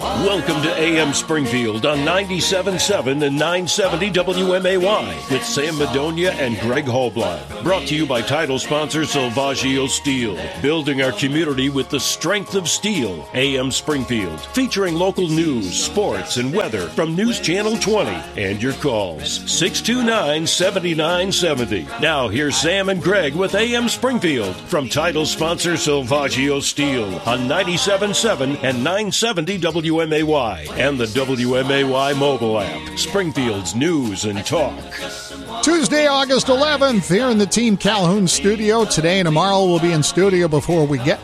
Welcome to AM Springfield on 97.7 and 970 WMAY with Sam Madonia and Greg Hallblad. Brought to you by title sponsor Salvaggio Steel. Building our community with the strength of steel. AM Springfield. Featuring local news, sports, and weather from News Channel 20. And your calls. 629-7970. Now here's Sam and Greg with AM Springfield from title sponsor Salvaggio Steel on 97.7 and 970 WMAY and the WMAY mobile app. Springfield's news and talk. Tuesday, August 11th, here in the Team Calhoun studio. Today and tomorrow we'll be in studio before we get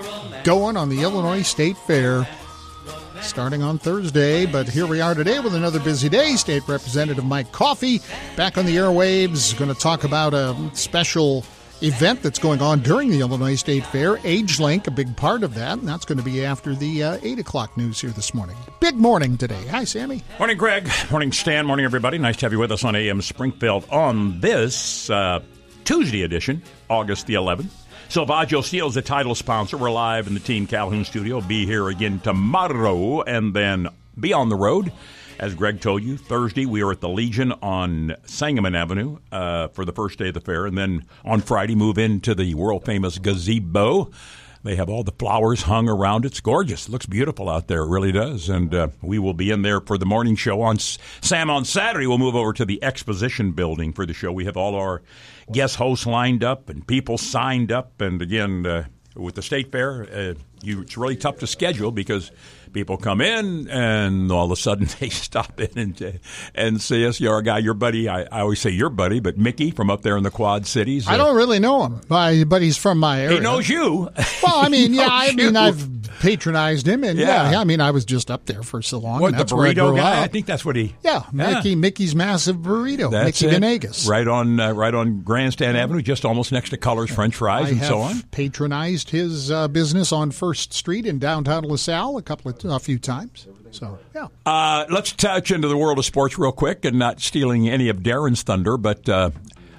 going on the Illinois State Fair starting on Thursday. But here we are today with another busy day. State Representative Mike Coffey back on the airwaves, going to talk about a special event that's going on during the Illinois State Fair. AgeLink, a big part of that, and that's going to be after the 8 o'clock news here this morning. Big morning today. Hi, Sammy. Morning, Greg. Morning, Stan. Morning, everybody. Nice to have you with us on AM Springfield on this Tuesday edition, August the 11th. Salvaggio Steel is the title sponsor. We're live in the Team Calhoun studio. Be here again tomorrow and then be on the road. As Greg told you, Thursday we are at the Legion on Sangamon Avenue for the first day of the fair. And then on Friday, move into the world-famous gazebo. They have all the flowers hung around it. It's gorgeous. It looks beautiful out there. It really does. And we will be in there for the morning show. On Saturday, we'll move over to the Exposition Building for the show. We have all our guest hosts lined up and people signed up. And again, with the State Fair, it's really tough to schedule because people come in and all of a sudden they stop in and say, yes, you're a guy, your buddy. I always say your buddy, but Mickey from up there in the Quad Cities. I don't really know him, but he's from my area. He knows you. Well, I mean, I've patronized him, and I mean, I was just up there for so long. What, and that's the burrito guy? Up. I think that's what he. Yeah, Mickey's Massive Burrito. That's Mickey it. Venegas. Right on Grandstand Avenue, just almost next to Colors French Fries and so on. I have patronized his business on First Street in downtown LaSalle a few times. So, yeah. Let's touch into the world of sports real quick, and not stealing any of Darren's thunder, but I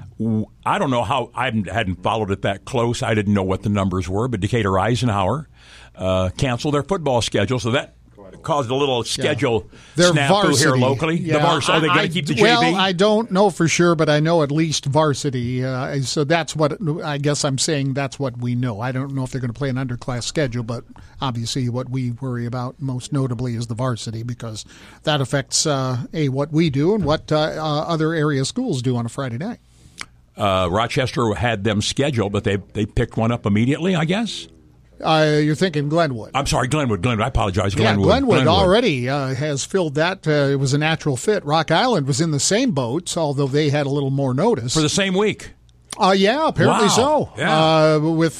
don't know how I hadn't followed it that close. I didn't know what the numbers were, but Decatur Eisenhower canceled their football schedule, so that caused a little schedule snafu here locally. Yeah. The varsity. They got to keep the JV. Well, I don't know for sure, but I know at least varsity. So that's what I guess I'm saying. That's what we know. I don't know if they're going to play an underclass schedule, but obviously what we worry about most notably is the varsity because that affects what we do and what other area schools do on a Friday night. Rochester had them scheduled, but they picked one up immediately, I guess. You're thinking Glenwood. I'm sorry, Glenwood. I apologize, Glenwood. Yeah, Glenwood already has filled that. It was a natural fit. Rock Island was in the same boat, although they had a little more notice. For the same week. Yeah, apparently so. Yeah. With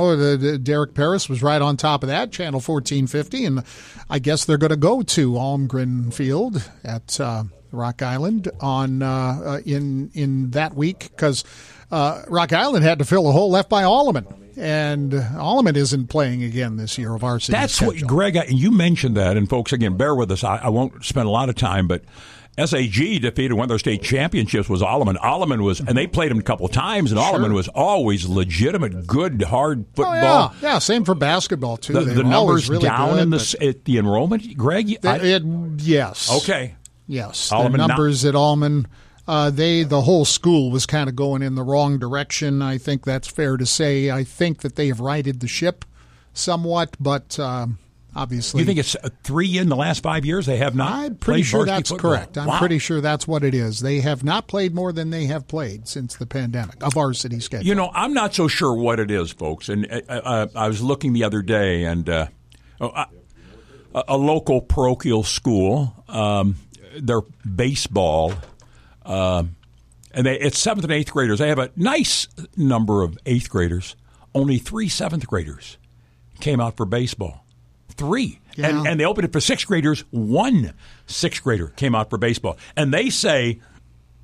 Derek Paris was right on top of that, Channel 1450, and I guess they're going to go to Almgren Field at Rock Island on in that week because Rock Island had to fill a hole left by Alleman. And Alleman isn't playing again this year of varsity. That's schedule. what, Greg, you mentioned that. And folks, again, bear with us. I won't spend a lot of time, but SAG defeated one of their state championships was Alleman. Alleman was, and they played him a couple of times, and Alleman was always legitimate, good, hard football. Oh, yeah, same for basketball, too. The numbers really down good, at the enrollment, Greg? Yes. Okay. Yes. Alleman, the numbers at Alleman. The whole school was kind of going in the wrong direction. I think that's fair to say. I think that they have righted the ship somewhat, but obviously. You think it's 3 in the last 5 years? They have not. I'm pretty sure that's football. Correct. I'm pretty sure that's what it is. They have not played more than they have played since the pandemic, a varsity schedule. You know, I'm not so sure what it is, folks. And I was looking the other day, and a local parochial school, their baseball. And it's 7th and 8th graders. They have a nice number of 8th graders. Only 3 7th graders came out for baseball. 3. Yeah. And they opened it for 6th graders. 1 6th grader came out for baseball. And they say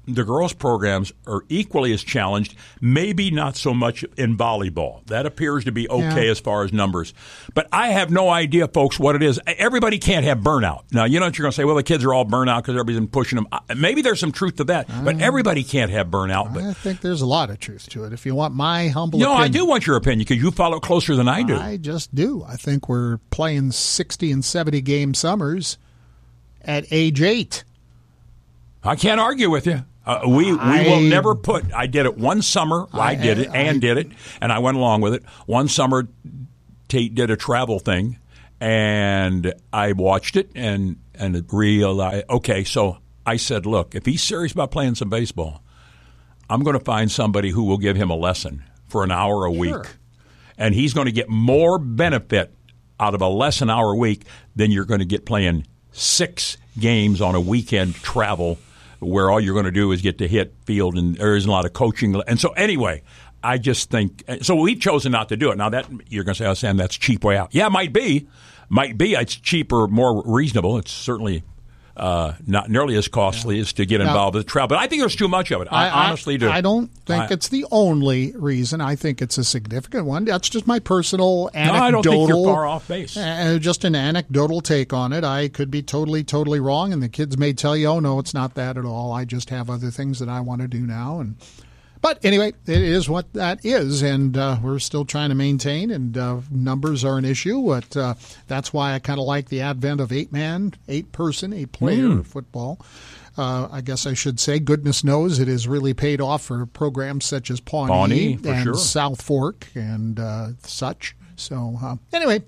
the girls' programs are equally as challenged, maybe not so much in volleyball. That appears to be okay as far as numbers. But I have no idea, folks, what it is. Everybody can't have burnout. Now, you know what you're going to say, well, the kids are all burnout because everybody's been pushing them. Maybe there's some truth to that, but everybody can't have burnout. But I think there's a lot of truth to it. If you want my humble opinion. No, I do want your opinion because you follow it closer than I do. I just do. I think we're playing 60 and 70 game summers at age 8. I can't argue with you. We will never put. I did it one summer. I did it, and I went along with it. One summer, Tate did a travel thing, and I watched it and realized, okay, so I said, look, if he's serious about playing some baseball, I'm going to find somebody who will give him a lesson for an hour a week. And he's going to get more benefit out of a lesson hour a week than you're going to get playing 6 games on a weekend travel where all you're going to do is get to hit field and there isn't a lot of coaching. And so anyway, I just think – so we've chosen not to do it. Now, that you're going to say, oh, Sam, that's a cheap way out. Yeah, it might be. It's cheaper, more reasonable. It's certainly not nearly as costly as to get involved with the travel. But I think there's too much of it. I honestly do. I don't think it's the only reason. I think it's a significant one. That's just my personal anecdotal. No, I don't think you're far off base. Just an anecdotal take on it. I could be totally, totally wrong, and the kids may tell you, oh, no, it's not that at all. I just have other things that I want to do now. But anyway, it is what that is, and we're still trying to maintain, and numbers are an issue. But that's why I kind of like the advent of 8-man, 8-person, 8-player football. I guess I should say, goodness knows, it has really paid off for programs such as Pawnee and South Fork and such. So anyway,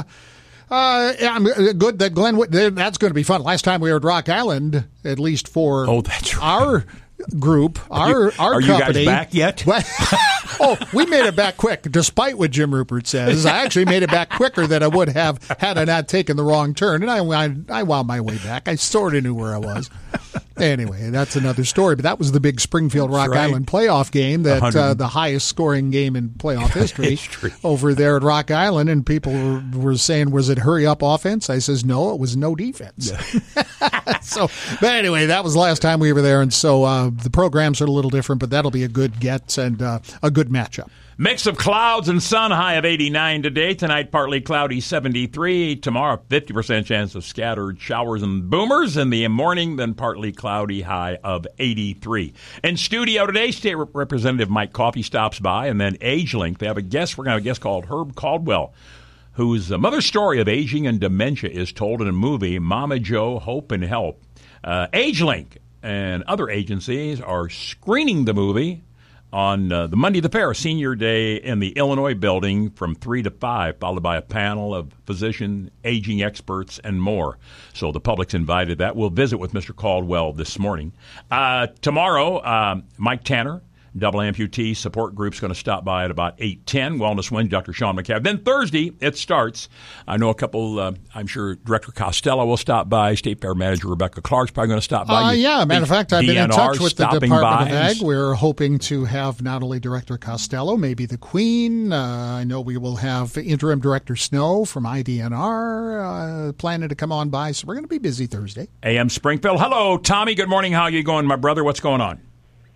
I'm good that Glenwood. That's going to be fun. Last time we were at Rock Island, at least for our group, our company. Are you guys back yet? We made it back quick, despite what Jim Rupert says. I actually made it back quicker than I would have had I not taken the wrong turn, and I wound my way back. I sort of knew where I was. Anyway, that's another story. But that was the big Springfield Rock Island playoff game, that the highest scoring game in playoff history over there at Rock Island. And people were saying, was it hurry up offense? I says, no, it was no defense. But anyway, that was the last time we were there. And so the programs are a little different, but that'll be a good get and a good matchup. Mix of clouds and sun, high of 89 today. Tonight, partly cloudy, 73. Tomorrow, 50% chance of scattered showers and boomers. In the morning, then partly cloudy, high of 83. In studio today, State Representative Mike Coffey stops by, and then AgeLink. They have a guest. We're going to have a guest called Herb Caldwell, whose mother's story of aging and dementia is told in a movie, Mama Joe, Hope and Help. AgeLink and other agencies are screening the movie on the Monday of the Fair, Senior Day in the Illinois building from 3 to 5, followed by a panel of physician, aging experts, and more. So the public's invited. That we'll visit with Mr. Caldwell this morning. Tomorrow, Mike Tanner, Double Amputee Support Group's going to stop by at about 8:10. Wellness Wednesday, Dr. Sean McCabe. Then Thursday, it starts. I know a couple, I'm sure Director Costello will stop by. State Fair Manager Rebecca Clark's probably going to stop by. Matter of fact, I've been in touch with the Department of Ag. We're hoping to have not only Director Costello, maybe the Queen. I know we will have Interim Director Snow from IDNR planning to come on by. So we're going to be busy Thursday. AM Springfield. Hello, Tommy. Good morning. How are you going, my brother? What's going on?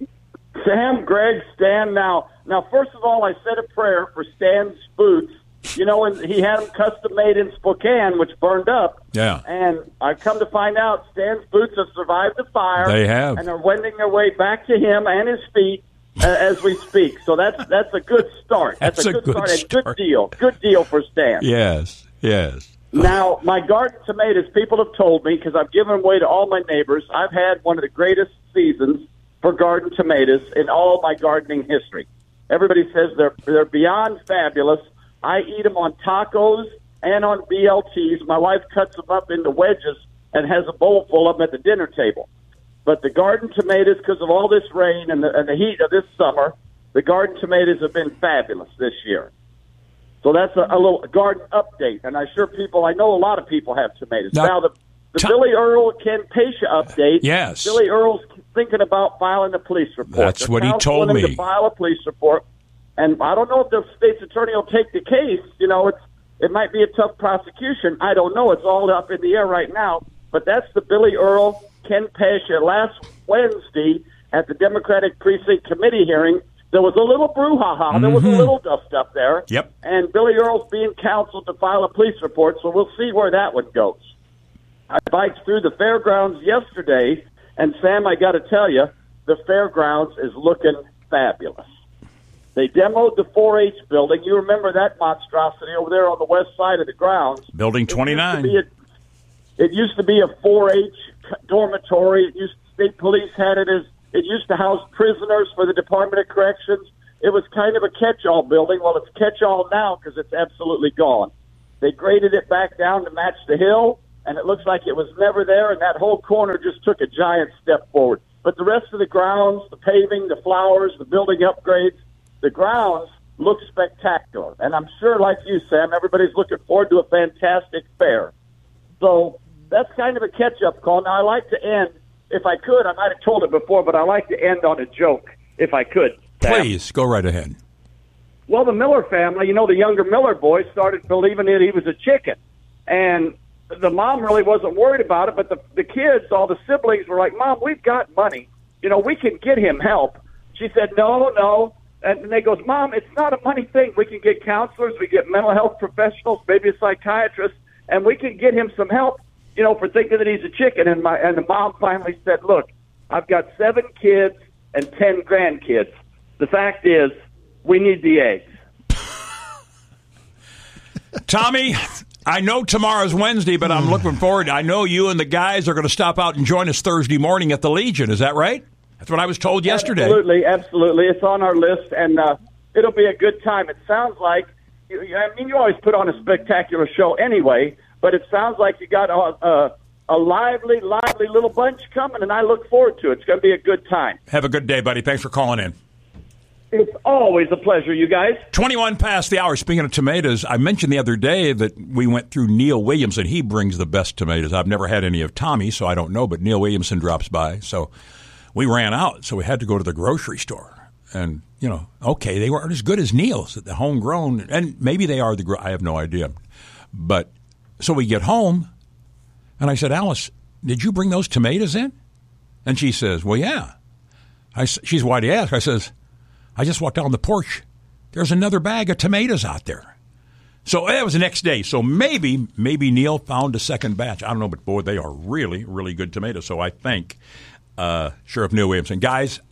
Sam, Greg, Stan. Now, first of all, I said a prayer for Stan's boots. You know, and he had them custom made in Spokane, which burned up. Yeah. And I've come to find out Stan's boots have survived the fire. They have. And are wending their way back to him and his feet as we speak. So that's a good start. That's a good start. And good deal. Good deal for Stan. Yes. Now, my garden tomatoes, people have told me, because I've given them away to all my neighbors, I've had one of the greatest seasons for garden tomatoes in all my gardening history. Everybody says they're beyond fabulous. I eat them on tacos and on BLTs. My wife cuts them up into wedges and has a bowl full of them at the dinner table. But the garden tomatoes, because of all this rain and the heat of this summer, the garden tomatoes have been fabulous this year. So that's a little garden update. And I know a lot of people have tomatoes. Now the Billy Earl Ken Pasha update. Yes. Billy Earl's thinking about filing a police report. That's what he told me. To file a police report, and I don't know if the state's attorney will take the case. You know, it might be a tough prosecution. I don't know. It's all up in the air right now. But that's the Billy Earl Ken Pasha last Wednesday at the Democratic Precinct Committee hearing, there was a little brouhaha. There was a little dust up there. Yep. And Billy Earle's being counseled to file a police report, so we'll see where that one goes. I biked through the fairgrounds yesterday, and Sam, I got to tell you, the fairgrounds is looking fabulous. They demoed the 4-H building. You remember that monstrosity over there on the west side of the grounds. Building 29. It used to be a 4-H dormitory. State police had it as, it used to house prisoners for the Department of Corrections. It was kind of a catch-all building. Well, it's catch-all now because it's absolutely gone. They graded it back down to match the hill, and it looks like it was never there, and that whole corner just took a giant step forward. But the rest of the grounds, the paving, the flowers, the building upgrades, the grounds look spectacular. And I'm sure, like you, Sam, everybody's looking forward to a fantastic fair. So that's kind of a catch-up call. Now, I like to end, if I could, I might have told it before, but I like to end on a joke, if I could, Sam. Please, go right ahead. Well, the Miller family, the younger Miller boy started believing that he was a chicken. And the mom really wasn't worried about it, but the kids, all the siblings were like, Mom, we've got money. We can get him help. She said, no. And they goes, Mom, it's not a money thing. We can get counselors, we get mental health professionals, maybe a psychiatrist, and we can get him some help, for thinking that he's a chicken. And the mom finally said, look, I've got 7 kids and 10 grandkids. The fact is, we need the eggs. Tommy, I know tomorrow's Wednesday, but I'm looking forward. I know you and the guys are going to stop out and join us Thursday morning at the Legion. Is that right? That's what I was told yesterday. Absolutely. It's on our list, and it'll be a good time. It sounds like, you always put on a spectacular show anyway, but it sounds like you got a lively little bunch coming, and I look forward to it. It's going to be a good time. Have a good day, buddy. Thanks for calling in. It's always a pleasure, you guys. 21 past the hour. Speaking of tomatoes, I mentioned the other day that we went through Neil Williamson. He brings the best tomatoes. I've never had any of Tommy, so I don't know, but Neil Williamson drops by, so we ran out, so we had to go to the grocery store. And, okay, they weren't as good as Neil's, the homegrown, and maybe they are I have no idea. But, so we get home, and I said, Alice, did you bring those tomatoes in? And she says, well, yeah. She's, why do you ask? I says, I just walked down the porch. There's another bag of tomatoes out there. So that was the next day. So maybe Neil found a second batch. I don't know, but boy, they are really, really good tomatoes. So I think Sheriff Neil Williamson. Guys,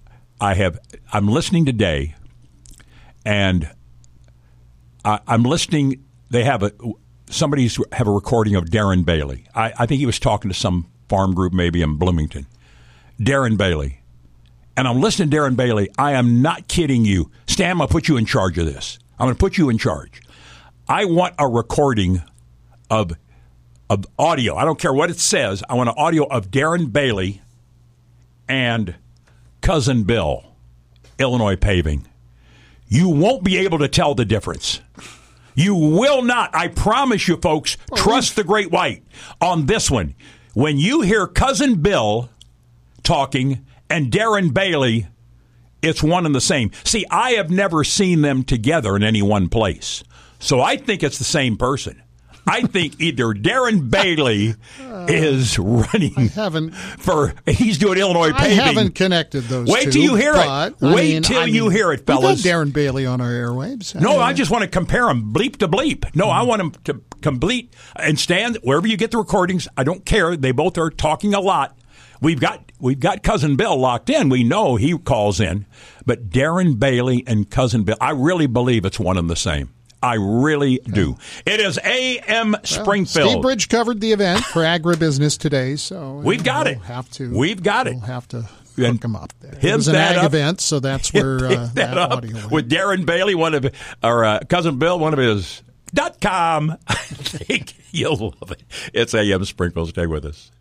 I'm listening today, and I'm listening. They have somebody's have a recording of Darren Bailey. I think he was talking to some farm group maybe in Bloomington. Darren Bailey. And I'm listening to Darren Bailey. I am not kidding you. Stan, I'm going to put you in charge of this. I'm going to put you in charge. I want a recording of audio. I don't care what it says. I want an audio of Darren Bailey and Cousin Bill, Illinois Paving. You won't be able to tell the difference. You will not. I promise you, folks, trust the Great White on this one. When you hear Cousin Bill talking and Darren Bailey, it's one and the same. See, I have never seen them together in any one place. So I think it's the same person. I think either Darren Bailey is running he's doing Illinois Paving. I haven't connected those two. Wait till you hear it. Wait till you hear it, fellas. We've got Darren Bailey on our airwaves. No, I just want to compare them bleep to bleep. No, I want them to complete and stand wherever you get the recordings. I don't care. They both are talking a lot. We've got Cousin Bill locked in. We know he calls in. But Darren Bailey and Cousin Bill, I really believe it's one and the same. I really do. It is AM Springfield. Steve Bridge covered the event for Agribusiness today, so we've got it. We've got it. We'll have to hook him up there. It was an ag event, so that's where that audio went. With Darren Bailey, Cousin Bill, one of his .com. I think you'll love it. It's AM Springfield. Stay with us.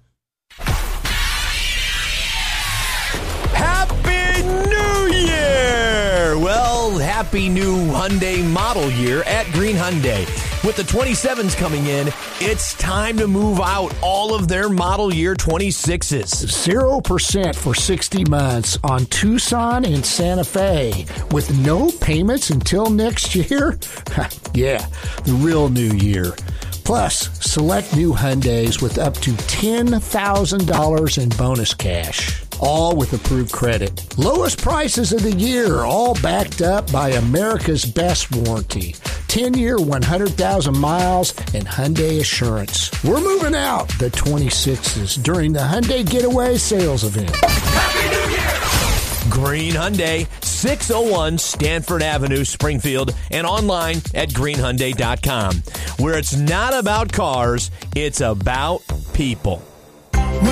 Happy New Year! Well, happy new Hyundai model year at Green Hyundai. With the 27s coming in, it's time to move out all of their model year 26s. 0% for 60 months on Tucson and Santa Fe with no payments until next year? Yeah, the real new year. Plus, select new Hyundais with up to $10,000 in bonus cash. all with approved credit. Lowest prices of the year, all backed up by America's best warranty. 10-year, 100,000 miles, and Hyundai Assurance. We're moving out the 26s during the Hyundai Getaway Sales Event. Happy New Year! Green Hyundai, 601 Stanford Avenue, Springfield, and online at greenhyundai.com, where it's not about cars, it's about people.